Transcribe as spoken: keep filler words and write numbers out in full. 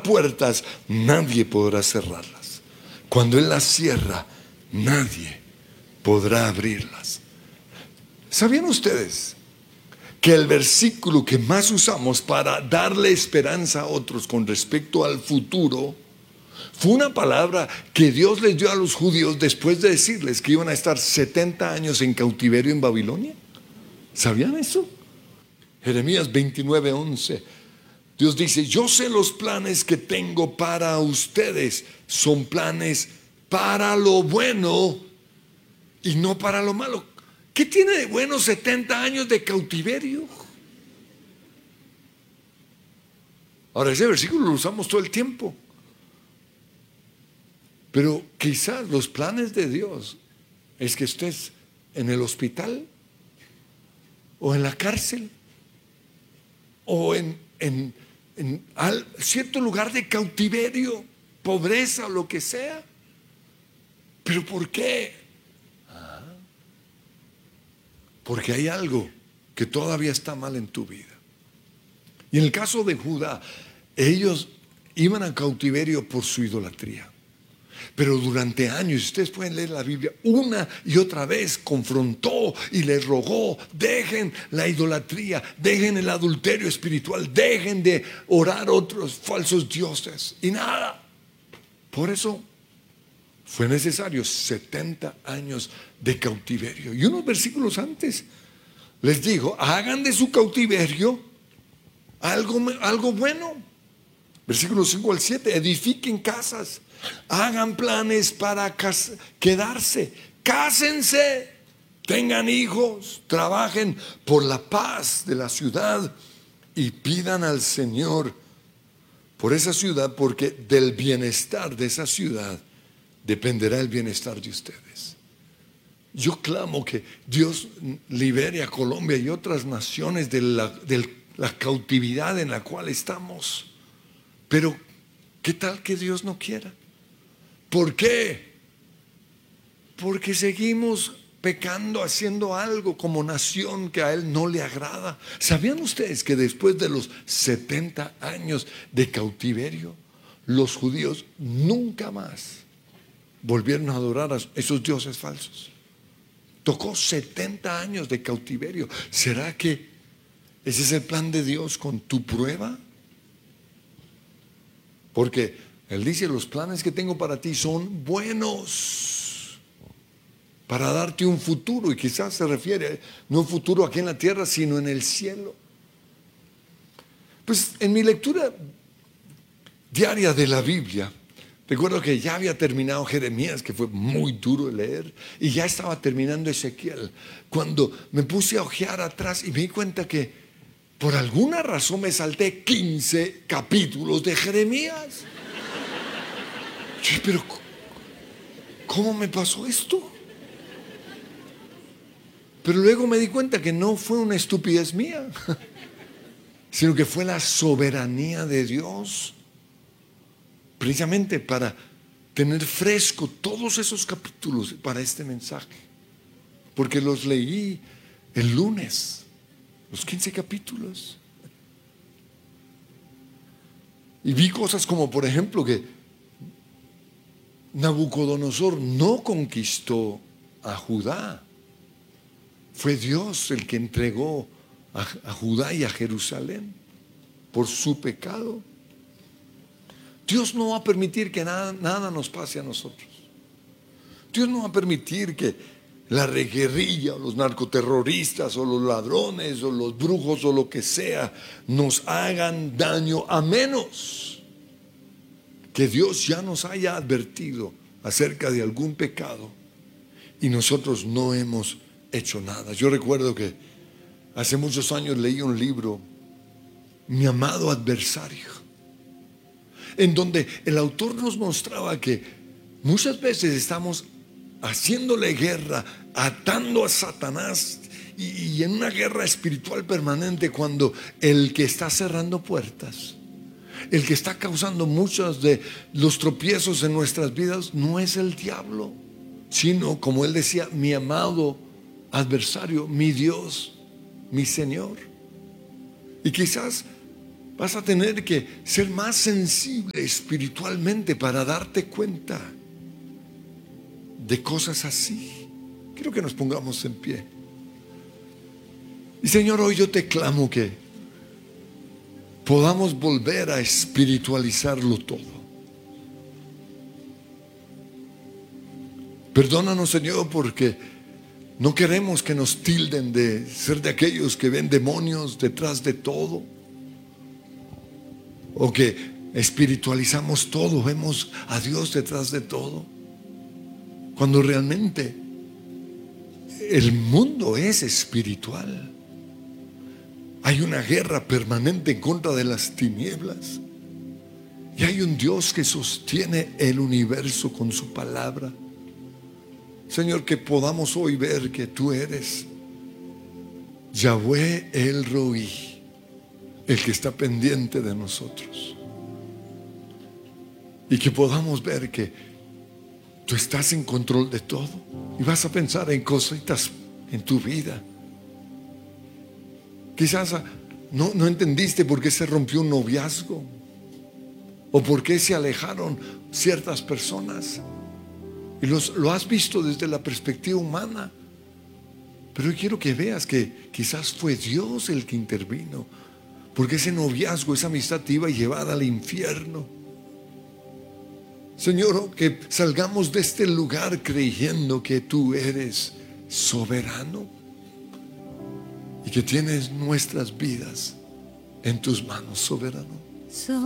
abra puertas, nadie podrá cerrarlas. Cuando Él las cierra, nadie podrá abrirlas. ¿Sabían ustedes que el versículo que más usamos para darle esperanza a otros con respecto al futuro fue una palabra que Dios les dio a los judíos después de decirles que iban a estar setenta años en cautiverio en Babilonia? ¿Sabían eso? Jeremías veintinueve once. Dios dice: yo sé los planes que tengo para ustedes, son planes para lo bueno y no para lo malo. ¿Qué tiene de bueno setenta años de cautiverio? Ahora, ese versículo lo usamos todo el tiempo. Pero quizás los planes de Dios es que estés en el hospital, o en la cárcel, o en, en, en al, cierto lugar de cautiverio, pobreza o lo que sea. ¿Pero por qué? Ah, porque hay algo que todavía está mal en tu vida. Y en el caso de Judá, ellos iban a cautiverio por su idolatría. Pero durante años, ustedes pueden leer la Biblia, una y otra vez confrontó y les rogó: dejen la idolatría, dejen el adulterio espiritual, dejen de orar a otros falsos dioses. Y nada. Por eso fue necesario setenta años de cautiverio. Y unos versículos antes les dijo: hagan de su cautiverio algo, algo bueno. Versículos cinco al siete: edifiquen casas, hagan planes para cas- quedarse, cásense, tengan hijos, trabajen por la paz de la ciudad y pidan al Señor por esa ciudad, porque del bienestar de esa ciudad dependerá el bienestar de ustedes. Yo clamo que Dios libere a Colombia y otras naciones de la, de la cautividad en la cual estamos. Pero ¿qué tal que Dios no quiera? ¿Por qué? Porque seguimos pecando, haciendo algo como nación que a Él no le agrada. ¿Sabían ustedes que después de los setenta años de cautiverio, los judíos nunca más volvieron a adorar a esos dioses falsos? Tocó setenta años de cautiverio. ¿Será que ese es el plan de Dios con tu prueba? Porque Él dice: los planes que tengo para ti son buenos, para darte un futuro. Y quizás se refiere no un futuro aquí en la tierra, sino en el cielo. Pues en mi lectura diaria de la Biblia, recuerdo que ya había terminado Jeremías, que fue muy duro de leer, y ya estaba terminando Ezequiel, cuando me puse a ojear atrás y me di cuenta que por alguna razón me salté quince capítulos de Jeremías. Yo, pero ¿cómo me pasó esto? Pero luego me di cuenta que no fue una estupidez mía, sino que fue la soberanía de Dios, precisamente para tener fresco todos esos capítulos para este mensaje. Porque los leí el lunes, los quince capítulos. Y vi cosas como, por ejemplo, que Nabucodonosor no conquistó a Judá. Fue Dios el que entregó a, a Judá y a Jerusalén por su pecado. Dios no va a permitir que nada, nada nos pase a nosotros. Dios no va a permitir que la guerrilla o los narcoterroristas o los ladrones o los brujos o lo que sea nos hagan daño, a menos que Dios ya nos haya advertido acerca de algún pecado y nosotros no hemos hecho nada. Yo recuerdo que hace muchos años leí un libro, Mi amado adversario, en donde el autor nos mostraba que muchas veces estamos haciéndole guerra, atando a Satanás y, y en una guerra espiritual permanente, cuando el que está cerrando puertas, el que está causando muchos de los tropiezos en nuestras vidas, no es el diablo, sino, como él decía, mi amado adversario, mi Dios, mi Señor. Y quizás Vas a tener que ser más sensible espiritualmente para darte cuenta de cosas así. Quiero que nos pongamos en pie. Y Señor, hoy yo te clamo que podamos volver a espiritualizarlo todo. Perdónanos, Señor, porque no queremos que nos tilden de ser de aquellos que ven demonios detrás de todo, o que espiritualizamos todo, vemos a Dios detrás de todo, cuando realmente el mundo es espiritual. Hay una guerra permanente en contra de las tinieblas, y hay un Dios que sostiene el universo con su palabra. Señor, que podamos hoy ver que tú eres Yahweh el Roí, el que está pendiente de nosotros, y que podamos ver que tú estás en control de todo. Y vas a pensar en cositas en tu vida. Quizás no, no entendiste por qué se rompió un noviazgo, o por qué se alejaron ciertas personas, y los, lo has visto desde la perspectiva humana. Pero yo quiero que veas que quizás fue Dios el que intervino, porque ese noviazgo, esa amistad te iba a llevar al infierno. Señor, que salgamos de este lugar creyendo que tú eres soberano y que tienes nuestras vidas en tus manos, soberano.